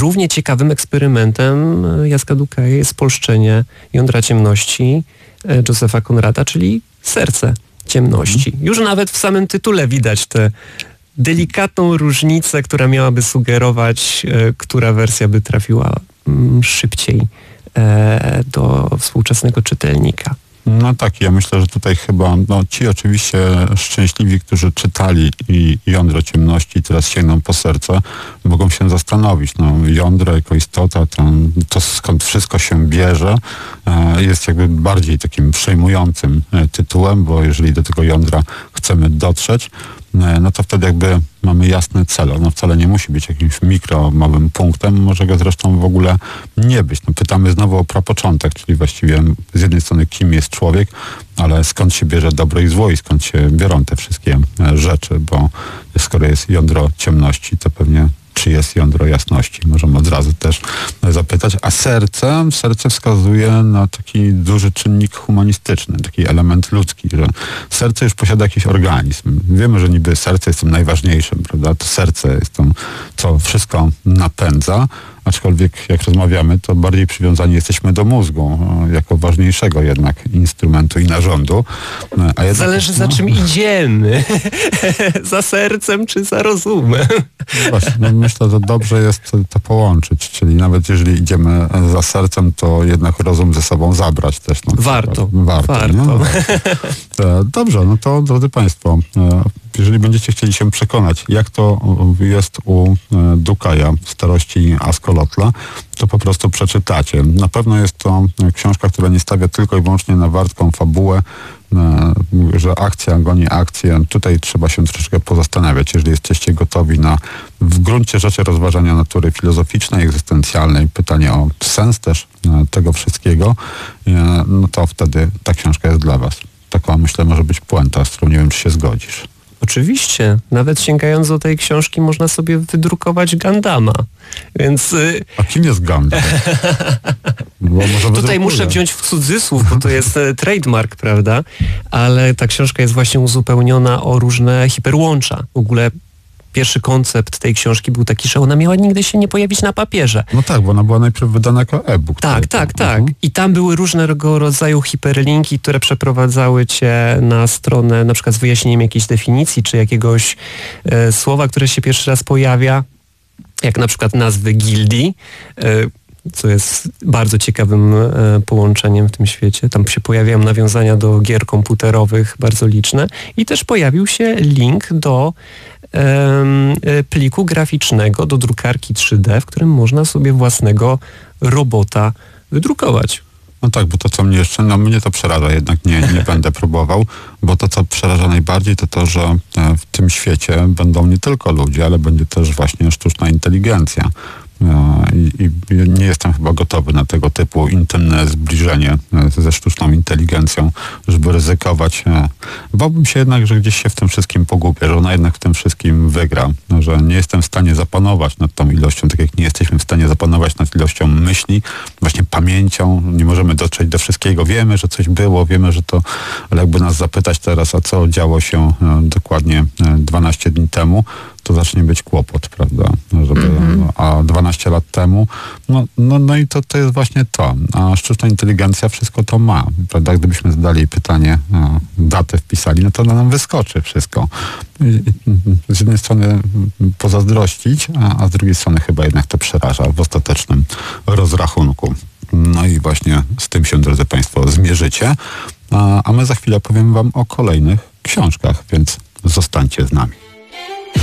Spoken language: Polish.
równie ciekawym eksperymentem Jacka Dukaja jest spolszczenie jądra ciemności Josepha Conrada, czyli serce ciemności. Już nawet w samym tytule widać tę delikatną różnicę, która miałaby sugerować, która wersja by trafiła szybciej do współczesnego czytelnika. No tak, ja myślę, że tutaj chyba ci oczywiście szczęśliwi, którzy czytali i jądro ciemności, teraz sięgną po serce, mogą się zastanowić. Jądro jako istota, to skąd wszystko się bierze, jest jakby bardziej takim przejmującym tytułem, bo jeżeli do tego jądra chcemy dotrzeć, no to wtedy jakby mamy jasny cel. Ono wcale nie musi być jakimś małym punktem, może go zresztą w ogóle nie być. Pytamy znowu o prapoczątek, czyli właściwie z jednej strony kim jest człowiek, ale skąd się bierze dobro i zło i skąd się biorą te wszystkie rzeczy, bo skoro jest jądro ciemności, to pewnie czy jest jądro jasności. Możemy od razu też zapytać. A serce wskazuje na taki duży czynnik humanistyczny, taki element ludzki, że serce już posiada jakiś organizm. Wiemy, że niby serce jest tym najważniejszym, prawda? To serce jest tym, co wszystko napędza, aczkolwiek jak rozmawiamy, to bardziej przywiązani jesteśmy do mózgu, jako ważniejszego jednak instrumentu i narządu. A jednak, zależy za czym idziemy. Za sercem czy za rozumem. Właśnie, myślę, że dobrze jest to połączyć, czyli nawet jeżeli idziemy za sercem, to jednak rozum ze sobą zabrać też. Warto. Dobrze, no to drodzy Państwo, jeżeli będziecie chcieli się przekonać, jak to jest u Dukaja w starości Askolotla, to po prostu przeczytacie. Na pewno jest to książka, która nie stawia tylko i wyłącznie na wartką fabułę, że akcja goni akcję. Tutaj trzeba się troszeczkę pozastanawiać, jeżeli jesteście gotowi na w gruncie rzeczy rozważania natury filozoficznej, egzystencjalnej, pytanie o sens też tego wszystkiego, no to wtedy ta książka jest dla Was. Taka, myślę, może być puenta, z którą nie wiem, czy się zgodzisz. Oczywiście. Nawet sięgając do tej książki można sobie wydrukować Gundama. Więc... A kim jest Gundam? Tutaj muszę wziąć w cudzysłów, bo to jest trademark, prawda? Ale ta książka jest właśnie uzupełniona o różne hiperłącza. W ogóle pierwszy koncept tej książki był taki, że ona miała nigdy się nie pojawić na papierze. No tak, bo ona była najpierw wydana jako e-book. Tak. I tam były różnego rodzaju hiperlinki, które przeprowadzały cię na stronę, na przykład z wyjaśnieniem jakiejś definicji, czy jakiegoś słowa, które się pierwszy raz pojawia, jak na przykład nazwy gildii, co jest bardzo ciekawym połączeniem w tym świecie. Tam się pojawiają nawiązania do gier komputerowych bardzo liczne i też pojawił się link do pliku graficznego, do drukarki 3D, w którym można sobie własnego robota wydrukować. No tak, bo to co mnie jeszcze, mnie to przeraża, jednak nie będę próbował, bo to co przeraża najbardziej to to, że w tym świecie będą nie tylko ludzie, ale będzie też właśnie sztuczna inteligencja. I nie jestem chyba gotowy na tego typu intymne zbliżenie ze sztuczną inteligencją, żeby ryzykować. Bałbym się jednak, że gdzieś się w tym wszystkim pogubię, że ona jednak w tym wszystkim wygra, że nie jestem w stanie zapanować nad tą ilością, tak jak nie jesteśmy w stanie zapanować nad ilością myśli, właśnie pamięcią, nie możemy dotrzeć do wszystkiego. Wiemy, że coś było, wiemy, że to, ale jakby nas zapytać teraz, a co działo się dokładnie 12 dni temu, to zacznie być kłopot, prawda? A 12 lat temu, no i to jest właśnie to. A sztuczna inteligencja wszystko to ma, prawda? Gdybyśmy zadali pytanie, datę wpisali, no to nam wyskoczy wszystko. Z jednej strony pozazdrościć, a z drugiej strony chyba jednak to przeraża w ostatecznym rozrachunku. No i właśnie z tym się, drodzy Państwo, zmierzycie. A my za chwilę powiem Wam o kolejnych książkach, więc zostańcie z nami.